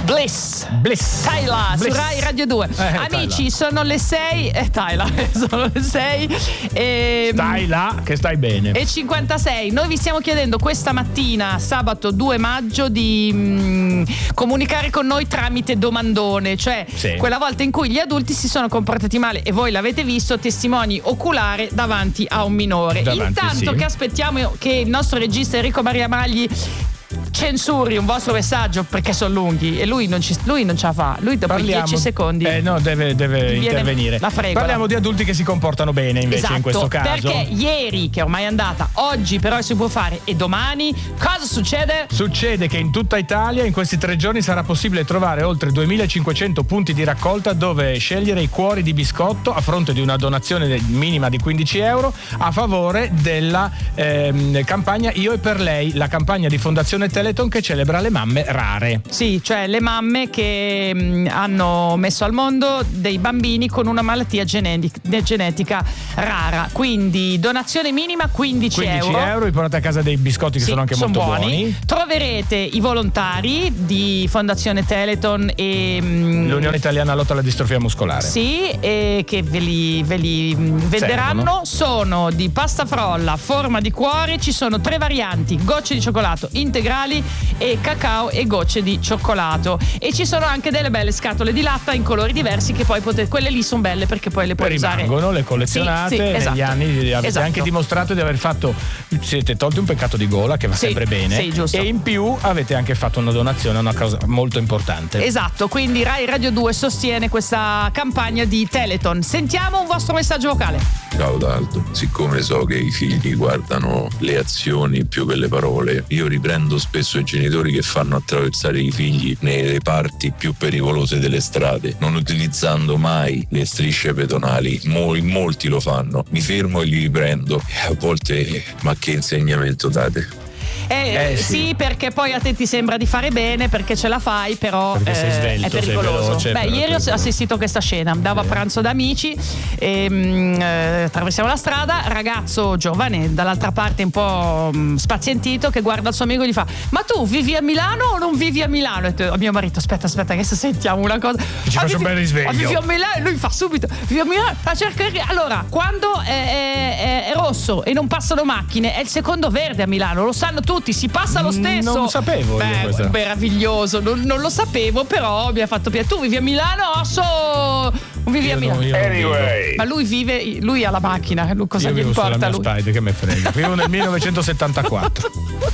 Bliss. Tyla su Rai Radio 2. Amici, sono le 6. Tyla, sono le 6. Stai là, che stai bene. E 56. Noi vi stiamo chiedendo questa mattina, sabato 2 maggio, di comunicare con noi tramite domandone, cioè quella volta in cui gli adulti si sono comportati male e voi l'avete visto, testimoni oculare davanti a un minore. Intanto che aspettiamo che il nostro regista Enrico Maria Magli censuri un vostro messaggio, perché sono lunghi e lui non ce la fa. Lui dopo 10 secondi deve intervenire. La fregola. Parliamo di adulti che si comportano bene invece, in questo caso. Perché ieri, che ormai è andata, oggi però si può fare, e domani cosa succede? Succede che in tutta Italia in questi 3 giorni sarà possibile trovare oltre 2500 punti di raccolta dove scegliere i cuori di biscotto a fronte di una donazione minima di 15 euro a favore della campagna Io e per lei, la campagna di Fondazione Teleton che celebra le mamme rare. Sì, cioè le mamme che hanno messo al mondo dei bambini con una malattia genetica rara. Quindi donazione minima 15 euro. Vi portate a casa dei biscotti che sono anche molto buoni. Troverete i volontari di Fondazione Teleton e l'Unione Italiana Lotta alla Distrofia Muscolare. Sì, e che ve li venderanno. Sono di pasta frolla, forma di cuore, ci sono 3 varianti: gocce di cioccolato integrali e cacao e gocce di cioccolato, e ci sono anche delle belle scatole di latta in colori diversi che poi quelle lì sono belle perché poi le puoi usare. Rimangono, le collezionate. Negli anni avete anche dimostrato di aver siete tolti un peccato di gola che va sempre bene. Sì, giusto. E in più avete anche fatto una donazione a una cosa molto importante. Esatto, quindi Rai Radio 2 sostiene questa campagna di Teleton. Sentiamo un vostro messaggio vocale. Ciao Dalto, siccome so che i figli guardano le azioni più che le parole, io riprendo spesso i genitori che fanno attraversare i figli nelle parti più pericolose delle strade, non utilizzando mai le strisce pedonali. Molti lo fanno. Mi fermo e li riprendo. E a volte, ma che insegnamento date? Sì, perché poi a te ti sembra di fare bene perché ce la fai, però perché sei svelto, è pericoloso. Sei veloce, ieri ho assistito a questa scena, andavo a pranzo da amici e attraversiamo la strada, ragazzo giovane dall'altra parte un po' spazientito che guarda il suo amico e gli fa: ma tu vivi a Milano o non vivi a Milano? E a mio marito: aspetta che adesso sentiamo una cosa. Ci faccio un bel risveglio. Vivi a Milano? E lui fa subito: vivi a Milano. Allora, quando è rosso e non passano macchine, è il secondo verde a Milano, lo sanno tutti, si passa lo stesso. Non lo sapevo io questo. Meraviglioso, non lo sapevo, però mi ha fatto piacere. Tu vivi a Milano o vivi a Milano? Anyway. Ma lui ha la macchina, cosa io gli vivo importa sulla lui? Spider, che me frega. Vivo nel 1974.